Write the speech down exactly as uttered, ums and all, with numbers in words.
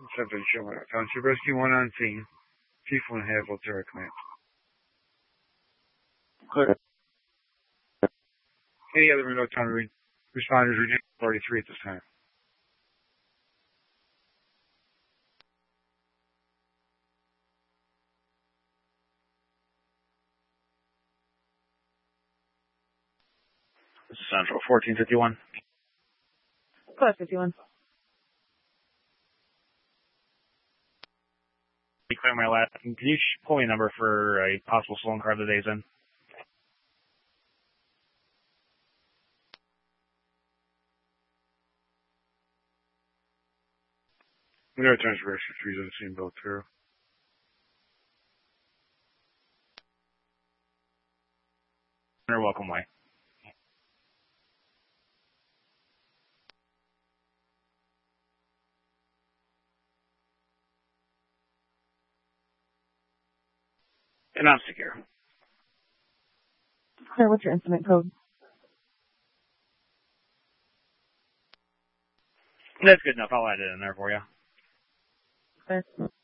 Central Show. Township Rescue one on scene. Chief one half Volterra Command. Clear. Any other remote town re- responders reaching forty-three at this time? This is Central, fourteen fifty-one. Plus fifty-one. Be clear my last. Can you pull me a number for a possible stolen car the day's in? We know transfer trees on the scene, Bill Turo. You're welcome, way. And I'm secure. Clear, what's your incident code? That's good enough. I'll add it in there for you. Clear.